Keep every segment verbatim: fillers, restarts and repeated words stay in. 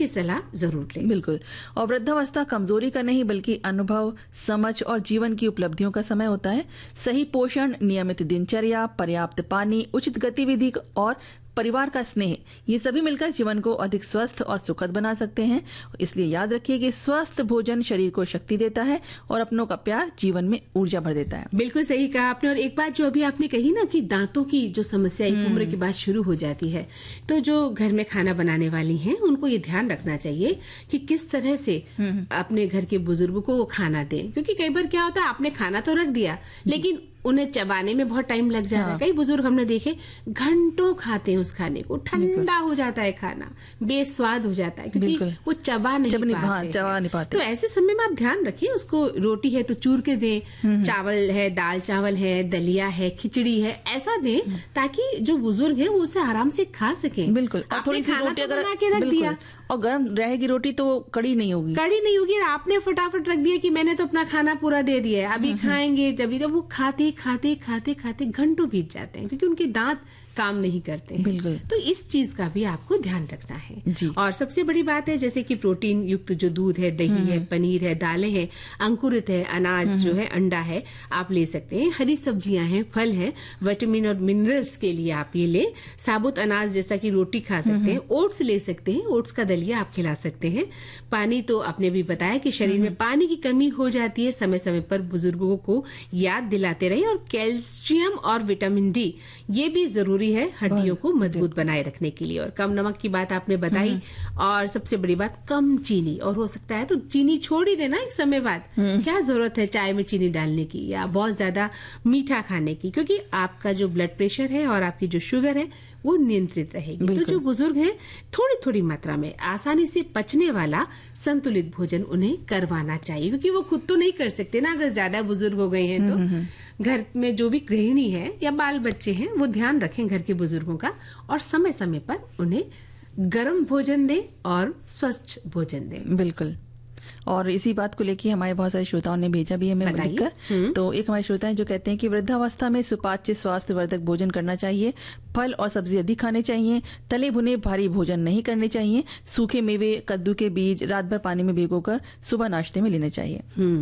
की सलाह जरूर लें। बिल्कुल। और वृद्धावस्था कमजोरी का नहीं बल्कि अनुभव, समझ और जीवन की उपलब्धियों का समय होता है। सही पोषण, नियमित दिनचर्या, पर्याप्त पानी, उचित गतिविधि और परिवार का स्नेह, ये सभी मिलकर जीवन को अधिक स्वस्थ और सुखद बना सकते हैं। इसलिए याद रखिए कि स्वस्थ भोजन शरीर को शक्ति देता है और अपनों का प्यार जीवन में ऊर्जा भर देता है। बिल्कुल सही कहा आपने। और एक बात जो अभी आपने कही ना कि दांतों की जो समस्या एक उम्र के बाद शुरू हो जाती है, तो जो घर में खाना बनाने वाली हैं उनको ये ध्यान रखना चाहिए कि किस तरह से अपने घर के बुजुर्गों को वो खाना दें, क्योंकि कई बार क्या होता है आपने खाना तो रख दिया लेकिन उन्हें चबाने में बहुत टाइम लग जा रहा है। हाँ। कई बुजुर्ग हमने देखे घंटों खाते हैं उस खाने को, ठंडा हो जाता है खाना, बेस्वाद हो जाता है क्योंकि वो चबा नहीं पाते, हाँ, चबा नहीं पाते। तो ऐसे समय में आप ध्यान रखिए, उसको रोटी है तो चूर के दें, चावल है, दाल चावल है, दलिया है, खिचड़ी है, ऐसा दें ताकि जो बुजुर्ग है वो उसे आराम से खा सके। बिल्कुल। और थोड़ी सी रोटी अगर बना के रख दिया और गर्म रहेगी रोटी तो कड़ी नहीं होगी, कड़ी नहीं होगी। आपने फटाफट रख दिया कि मैंने तो अपना खाना पूरा दे दिया है, अभी खाएंगे जब, तो वो खाते खाते खाते खाते घंटों बीत जाते हैं क्योंकि उनके दांत काम नहीं करते हैं। बिल्कुल। तो इस चीज का भी आपको ध्यान रखना है जी। और सबसे बड़ी बात है जैसे कि प्रोटीन युक्त जो दूध है, दही है, पनीर है, दालें हैं, अंकुरित है, अनाज जो है, अंडा है, आप ले सकते हैं। हरी सब्जियां हैं, फल हैं, विटामिन और मिनरल्स के लिए आप ये ले। साबुत अनाज जैसा कि रोटी खा सकते हैं, ओट्स ले सकते हैं, ओट्स का दलिया आप खिला सकते हैं। पानी तो आपने भी बताया कि शरीर में पानी की कमी हो जाती है, समय समय पर बुजुर्गों को याद दिलाते रहे। और कैल्शियम और विटामिन डी ये भी जरूरी है हड्डियों को मजबूत बनाए रखने के लिए। और कम नमक की बात आपने बताई, और सबसे बड़ी बात कम चीनी, और हो सकता है तो चीनी छोड़ ही देना एक समय बाद, क्या जरूरत है चाय में चीनी डालने की या बहुत ज्यादा मीठा खाने की, क्योंकि आपका जो ब्लड प्रेशर है और आपकी जो शुगर है वो नियंत्रित रहेगी। तो जो बुजुर्ग हैं थोड़ी थोड़ी मात्रा में आसानी से पचने वाला संतुलित भोजन उन्हें करवाना चाहिए, क्योंकि वो खुद तो नहीं कर सकते ना, अगर ज्यादा बुजुर्ग हो गए हैं तो घर में जो भी गृहिणी है या बाल बच्चे हैं वो ध्यान रखें घर के बुजुर्गों का, और समय समय पर उन्हें गर्म भोजन दें और स्वच्छ भोजन दें। बिल्कुल। और इसी बात को लेकर हमारे बहुत सारे श्रोताओं ने भेजा भी हमें लिखकर। तो एक हमारे श्रोता हैं जो कहते हैं कि वृद्धावस्था में सुपाच्य स्वास्थ्यवर्धक भोजन करना चाहिए, फल और सब्जी अधिक खाने चाहिए, तले भुने भारी भोजन नहीं करने चाहिए, सूखे मेवे, कद्दू के बीज रात भर पानी में भिगोकर सुबह नाश्ते में लेने चाहिए।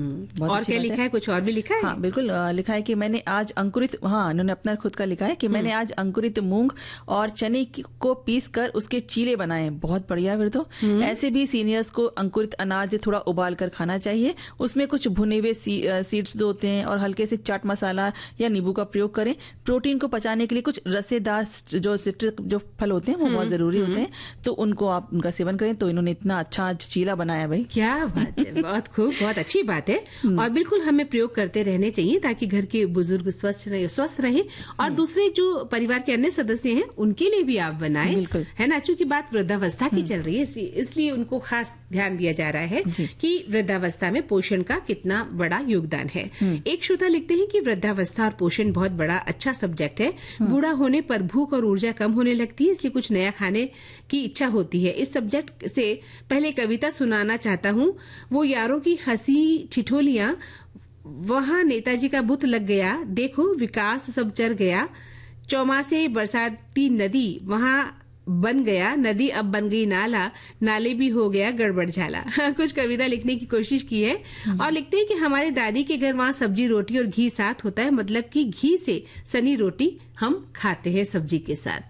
और क्या लिखा है? कुछ और भी लिखा है? हाँ बिल्कुल, लिखा है कि मैंने आज अंकुरित, हाँ उन्होंने अपना खुद का लिखा है कि मैंने आज अंकुरित मूंग और चने को पीस कर उसके चीले बनाए। बहुत बढ़िया। फिर तो ऐसे भी सीनियर्स को अंकुरित अनाज थोड़ा उबाल कर खाना चाहिए, उसमें कुछ भुने हुए सी, सीड्स दो होते हैं और हल्के से चाट मसाला या नींबू का प्रयोग करें। प्रोटीन को पचाने के लिए कुछ रसेदार जो सिट्रिक जो फल होते हैं वो बहुत जरूरी होते हैं, तो उनको आप उनका सेवन करें। तो इन्होंने इतना अच्छा आज चीला बनाया भाई, क्या बात है, बहुत खूब, बहुत अच्छी बात है। और बिल्कुल हमें प्रयोग करते रहने चाहिए ताकि घर के बुजुर्ग स्वस्थ रहे स्वस्थ रहे और दूसरे जो परिवार के अन्य सदस्य हैं उनके लिए भी आप बनाएं, है ना। चूंकि बात वृद्धावस्था की चल रही है इसलिए उनको खास ध्यान दिया जा रहा है कि वृद्धावस्था में पोषण का कितना बड़ा योगदान है। एक श्रोता लिखते हैं कि वृद्धावस्था और पोषण बहुत बड़ा अच्छा सब्जेक्ट है। बूढ़ा होने पर भूख और ऊर्जा कम होने लगती है, इसलिए कुछ नया खाने की इच्छा होती है। इस सब्जेक्ट से पहले कविता सुनाना चाहता हूँ। वो यारों की हंसी ठिठोलियां, वहां नेताजी का बुत लग गया, देखो विकास सब चर गया, चौमासे बरसाती नदी वहां बन गया, नदी अब बन गई नाला, नाले भी हो गया गड़बड़ झाला। कुछ कविता लिखने की कोशिश की है और लिखते हैं कि हमारे दादी के घर वहां सब्जी रोटी और घी साथ होता है, मतलब कि घी से सनी रोटी हम खाते हैं सब्जी के साथ।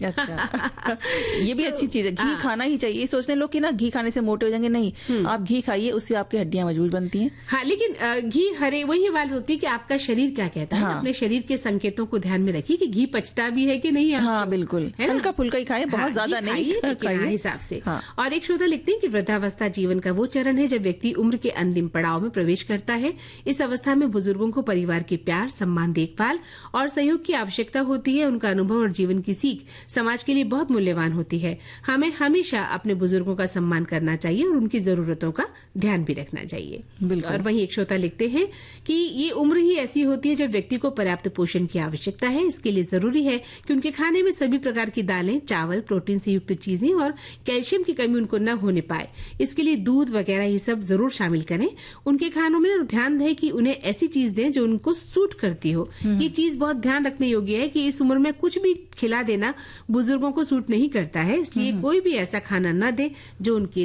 अच्छा ये भी अच्छी चीज है, घी खाना ही चाहिए। ये सोचने लोग कि ना घी खाने से मोटे हो जाएंगे, नहीं, आप घी खाइए, उससे आपकी हड्डियां मजबूत बनती हैं। हाँ, लेकिन घी हरे वही बात होती है कि आपका शरीर क्या कहता है। हाँ। अपने शरीर के संकेतों को ध्यान में रखिए कि घी पचता भी है कि नहीं। हाँ बिल्कुल, हल्का फुल्का ही खाए, बहुत हाँ, ज्यादा नहीं खाइए हिसाब से। हाँ। और एक श्रोता लिखते हैं कि वृद्धावस्था जीवन का वो चरण है जब व्यक्ति उम्र के अंतिम पड़ाव में प्रवेश करता है। इस अवस्था में बुजुर्गों को परिवार के प्यार, सम्मान, देखभाल और सहयोग की आवश्यकता होती है। उनका अनुभव और जीवन की सीख समाज के लिए बहुत मूल्यवान होती है। हमें हमेशा अपने बुजुर्गों का सम्मान करना चाहिए और उनकी जरूरतों का ध्यान भी रखना चाहिए। और वहीं एक श्रोता लिखते हैं कि ये उम्र ही ऐसी होती है जब व्यक्ति को पर्याप्त पोषण की आवश्यकता है। इसके लिए जरूरी है कि उनके खाने में सभी प्रकार की दालें, चावल, प्रोटीन से युक्त चीजें और कैल्शियम की कमी उनको न होने पाए। इसके लिए दूध वगैरह ये सब जरूर शामिल करें उनके खानों में, और ध्यान रहे कि उन्हें ऐसी चीज दें जो उनको सूट करती हो। ये चीज बहुत ध्यान रखने योग्य है कि इस उम्र में कुछ भी खिला देना बुजुर्गों को सूट नहीं करता है, इसलिए कोई भी ऐसा खाना न दे जो उनके